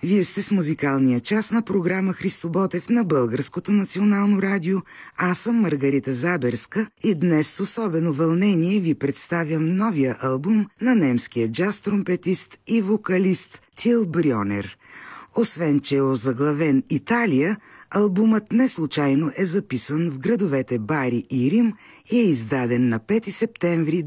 Вие сте с музикалния час на програма Христо Ботев на Българското национално радио. Аз съм Маргарита Заберска и днес с особено вълнение ви представям новия албум на немския джаз-тромпетист и вокалист Тил Брьонер. Освен че е озаглавен Италия, албумът не случайно е записан в градовете Бари и Рим и е издаден на 5 септември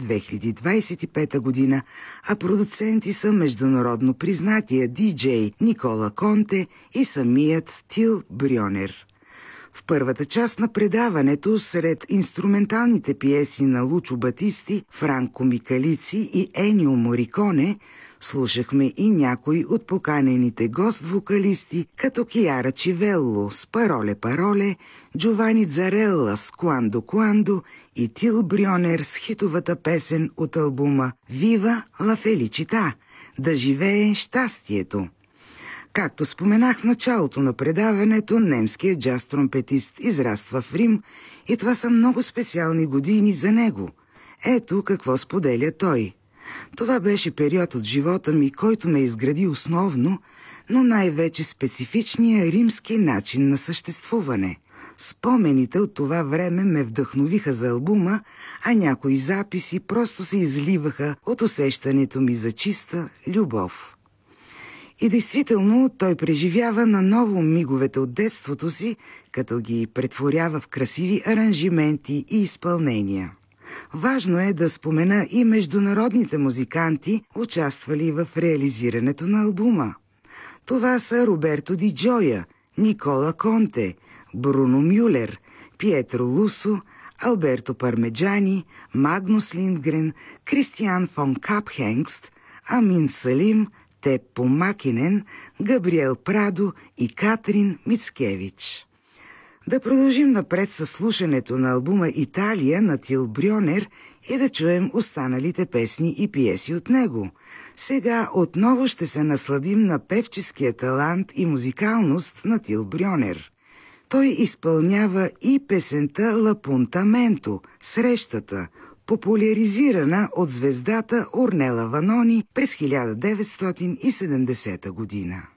2025 година, а продуценти са международно признатия диджей Никола Конте и самият Тил Брьонер. В първата част на предаването, сред инструменталните пиеси на Лучо Батисти, Франко Микалици и Енио Мориконе, слушахме и някои от поканените гост-вокалисти, като Киара Чивелло с Пароле Пароле, Джовани Дзарелла с Куандо Куандо и Тил Брьонер с хитовата песен от албума «Вива ла феличита» – да живее щастието. Както споменах в началото на предаването, немският джаз-тромпетист израства в Рим и това са много специални години за него. Ето какво споделя той. Това беше период от живота ми, който ме изгради основно, но най-вече специфичния римски начин на съществуване. Спомените от това време ме вдъхновиха за албума, а някои записи просто се изливаха от усещането ми за чиста любов. И действително той преживява наново миговете от детството си, като ги претворява в красиви аранжименти и изпълнения. Важно е да спомена и международните музиканти, участвали в реализирането на албума. Това са Роберто Ди Джоя, Никола Конте, Бруно Мюлер, Пиетро Лусо, Алберто Пармеджани, Магнус Линдгрен, Кристиан фон Капхенгст, Амин Салим, Теппо Макинен, Габриел Прадо и Катрин Мицкевич. Да продължим напред със слушането на албума «Италия» на Тил Брьонер и да чуем останалите песни и пиеси от него. Сега отново ще се насладим на певческия талант и музикалност на Тил Брьонер. Той изпълнява и песента «Лапунтаменто» – «Срещата», популяризирана от звездата Орнела Ванони през 1970 година.